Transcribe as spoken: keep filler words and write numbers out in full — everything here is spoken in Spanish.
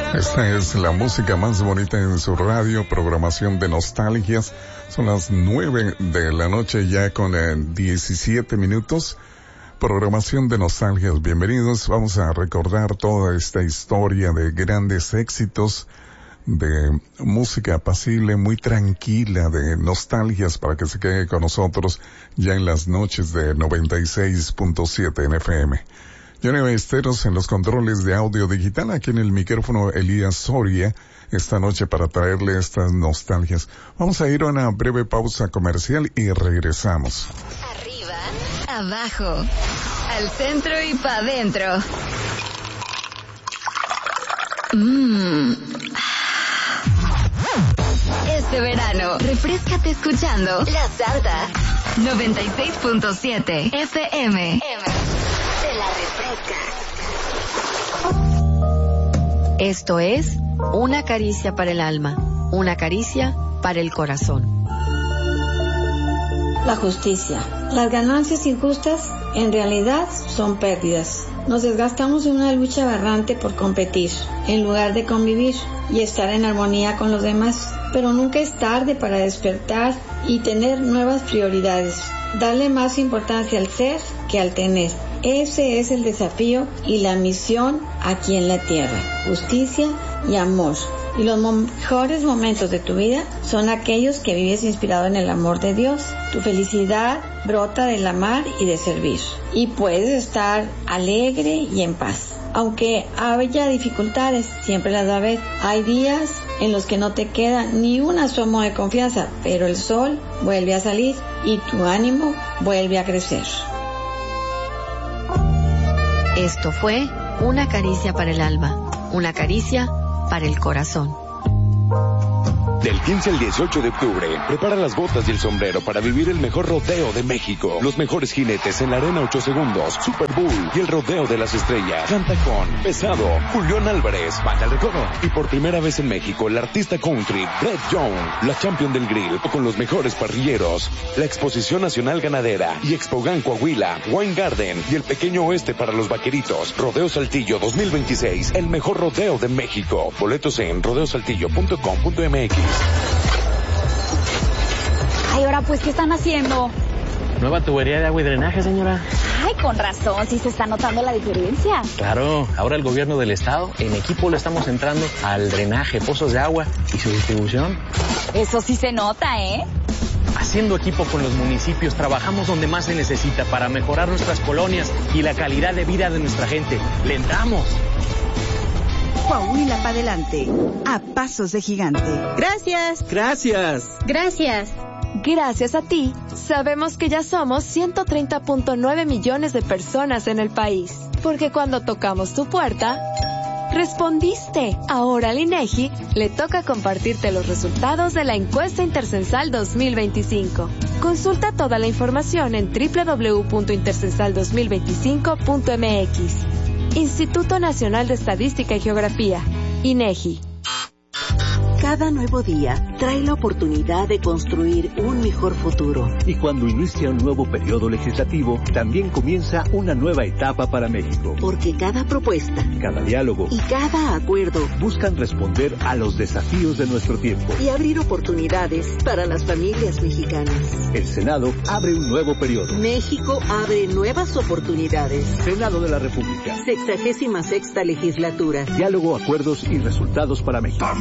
Esta es la música más bonita en su radio, programación de nostalgias. Son las nueve de la noche ya con eh, diecisiete minutos. Programación de nostalgias, bienvenidos. Vamos a recordar toda esta historia de grandes éxitos, de música apacible, muy tranquila, de nostalgias para que se quede con nosotros ya en las noches de noventa y seis punto siete en F M. Johnny Ballesteros en los controles de audio digital, aquí en el micrófono Elías Soria, esta noche para traerle estas nostalgias. Vamos a ir a una breve pausa comercial y regresamos. Arriba, abajo, al centro y pa' adentro. Mmm. Este verano, refréscate escuchando La Zarda noventa y seis punto siete F M. Te la refresca. Esto es Una caricia para el alma, una caricia para el corazón. La justicia. Las ganancias injustas en realidad son pérdidas. Nos desgastamos en una lucha aberrante por competir, en lugar de convivir y estar en armonía con los demás. Pero nunca es tarde para despertar y tener nuevas prioridades. Darle más importancia al ser que al tener. Ese es el desafío y la misión aquí en la tierra. Justicia y amor. Y los mejores momentos de tu vida son aquellos que vives inspirado en el amor de Dios. Tu felicidad brota del amar y de servir. Y puedes estar alegre y en paz. Aunque haya dificultades, siempre las va a haber. Hay días en los que no te queda ni un asomo de confianza, pero el sol vuelve a salir y tu ánimo vuelve a crecer. Esto fue Una caricia para el alma, una caricia para el corazón. Del quince al dieciocho de octubre, prepara las botas y el sombrero para vivir el mejor rodeo de México. Los mejores jinetes en la arena ocho segundos, Super Bull y el rodeo de las estrellas. Canta con Pesado, Julián Álvarez, Banda El Recodo. Y por primera vez en México, el artista country Brett Young, la champion del grill, con los mejores parrilleros. La Exposición Nacional Ganadera y Expogan Coahuila, Wine Garden y el Pequeño Oeste para los vaqueritos. Rodeo Saltillo dos mil veintiséis, el mejor rodeo de México. Boletos en rodeo saltillo punto com punto m x. Ay, ahora pues, ¿qué están haciendo? Nueva tubería de agua y drenaje, señora. Ay, con razón, sí se está notando la diferencia. Claro, ahora el gobierno del estado, en equipo le estamos entrando al drenaje, pozos de agua y su distribución. Eso sí se nota, ¿eh? Haciendo equipo con los municipios, trabajamos donde más se necesita para mejorar nuestras colonias y la calidad de vida de nuestra gente. ¡Le entramos! Coahuila para adelante, a pasos de gigante. Gracias. Gracias. Gracias. Gracias a ti, sabemos que ya somos ciento treinta punto nueve millones de personas en el país. Porque cuando tocamos tu puerta, respondiste. Ahora al INEGI le toca compartirte los resultados de la encuesta Intercensal dos mil veinticinco. Consulta toda la información en doble u doble u doble u punto intercensal dos mil veinticinco punto m x. Instituto Nacional de Estadística y Geografía, INEGI. Cada nuevo día trae la oportunidad de construir un mejor futuro. Y cuando inicia un nuevo periodo legislativo, también comienza una nueva etapa para México. Porque cada propuesta, cada diálogo y cada acuerdo buscan responder a los desafíos de nuestro tiempo y abrir oportunidades para las familias mexicanas. El Senado abre un nuevo periodo. México abre nuevas oportunidades. Senado de la República. Sexagésima sexta legislatura. Diálogo, acuerdos y resultados para México.